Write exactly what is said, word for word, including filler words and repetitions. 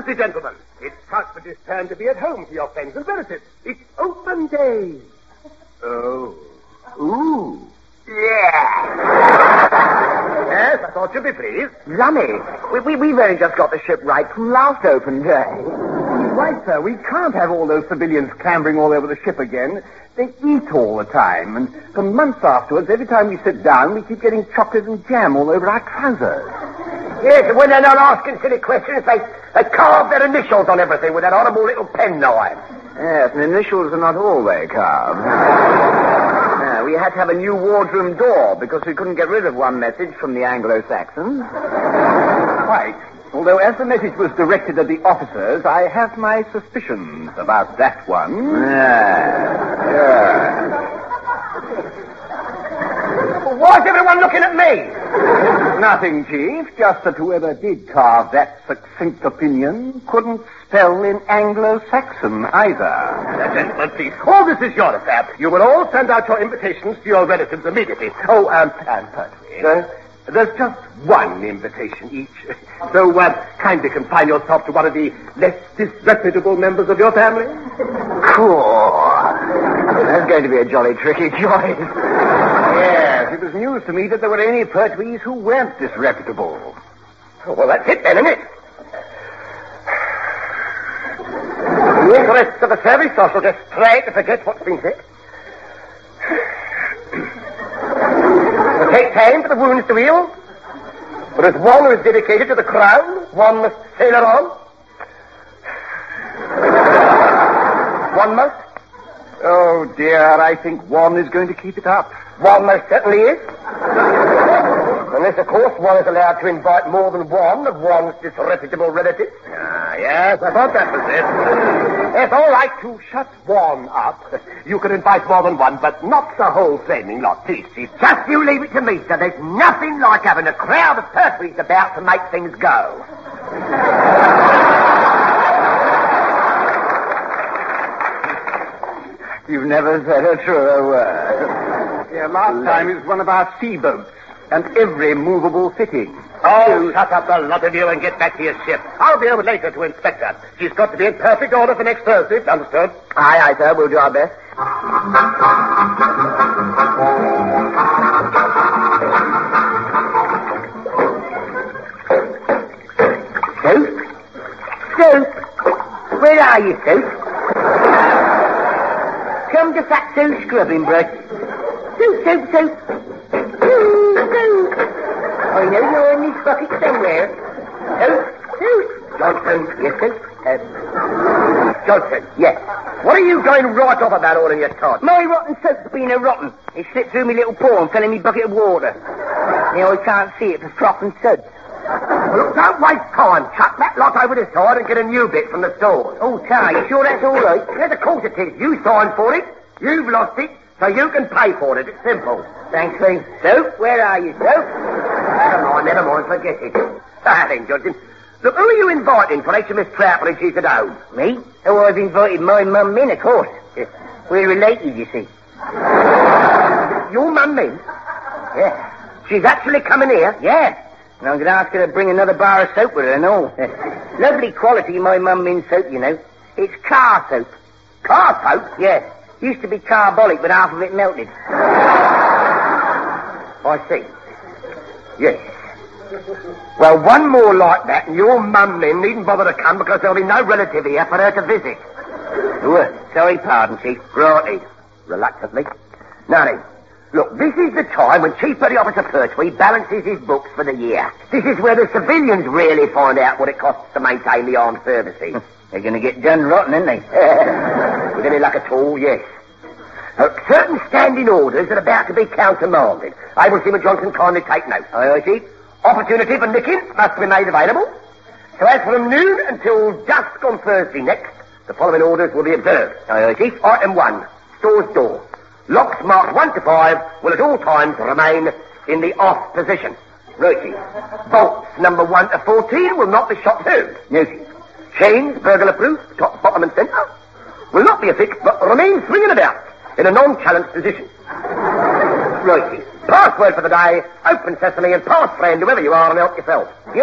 Thursday, gentlemen. It's Cuthbert's turn to be at home to your friends and relatives. It's open day. Oh. Ooh. Yeah. Yes, I thought you'd be pleased. Rummy. We, we, we've only just got the ship right from last open day. Right, sir. We can't have all those civilians clambering all over the ship again. They eat all the time, and for months afterwards, every time we sit down, we keep getting chocolate and jam all over our trousers. Yes, and when they're not asking silly questions, they, they carve their initials on everything with that horrible little penknife. Yes, and initials are not all they carve. Yeah, we had to have a new wardroom door because we couldn't get rid of one message from the Anglo-Saxons. Quite. Although as the message was directed at the officers, I have my suspicions about that one. Yeah. Yeah. Why's everyone looking at me? Nothing, Chief. Just that whoever did carve that succinct opinion couldn't spell in Anglo-Saxon either. Now, gentlemen, please, all this is your affair. You will all send out your invitations to your relatives immediately. Oh, um, and Pertwee, uh, there's just one invitation each. So, uh, kindly confine yourself to one of the less disreputable members of your family. Cool. That's going to be a jolly tricky choice. Yes, it was news to me that there were any Pertwees who weren't disreputable. Oh, well, that's it then, isn't it? In the interests of the service, I shall just try to forget what's been said. It'll take time for the wounds to heal. But as one who is dedicated to the crown, one must sail on. One must. Oh, dear, I think one is going to keep it up. One most certainly is. Unless, of course, one is allowed to invite more than one of one's disreputable relatives. Ah, yes, I thought that was it. Yes, all right, to shut one up, you can invite more than one, but not the whole flaming lot. Please, Chief. Just you leave it to me, sir. There's nothing like having a crowd of Pertwees about to make things go. You've never said a truer word. Yeah, last time it was one of our sea boats, and every movable fitting. Oh, shut up, the lot of you, and get back to your ship. I'll be over later to inspect her. She's got to be in perfect order for next Thursday, understood? Aye, aye, sir. We'll do our best. Soap? Soap? Where are you, Soap? Come to Fatso scrubbing brush. Soap, soap, soap. Soap, soap. I know you're in this bucket somewhere. Soap, soap. Johnson, yes, Soap. Uh, Johnson, yes. What are you going right off about all in your time? My rotten soap's been a rotten. It slipped through my little paw and fell in my bucket of water. Now I can't see it for froth and suds. Well, look, don't waste time. Chuck that lot over the side and get a new bit from the store. Oh, Tar, you sure that's all right? Yes, of course it is. You signed for it. You've lost it, so you can pay for it. It's simple. Thanks, Lee. Soap, where are you, Soap? Never mind, never mind. Forget it. Ah, then, Johnson. Look, who are you inviting for H M S Trout when she's at home? Me? Oh, I've invited my mum in, of course. Yes. We're related, you see. Your mum in? Yeah. She's actually coming here? Yeah. And I'm going to ask her to bring another bar of soap with her and all. Lovely quality, my mum in soap, you know. It's car soap. Car soap? Yeah. Used to be carbolic, but half of it melted. I see. Yes. Well, one more like that, and your mum then needn't bother to come because there'll be no relative here for her to visit. Ooh, sorry, pardon, Chief. Righty. Reluctantly. Now then, look, this is the time when Chief Petty Officer Pertwee balances his books for the year. This is where the civilians really find out what it costs to maintain the armed services. They're going to get done rotten, aren't they? With any luck at all, yes. Uh, certain standing orders are about to be countermanded. I will see what Johnson kindly take note. Aye, aye, Chief. Opportunity for nicking must be made available. So as from noon until dusk on Thursday next, the following orders will be observed. Aye, aye, Chief. Item one, store's door. Locks marked one to five will at all times remain in the off position. Righty. Bolts number one to fourteen will not be shot through. No, Chief. Chains, burglar-proof, top, bottom and centre, will not be affixed but remain swinging about in a non-challenged position. Righty. Password for the day, open sesame and pass friend whoever you are and help yourself.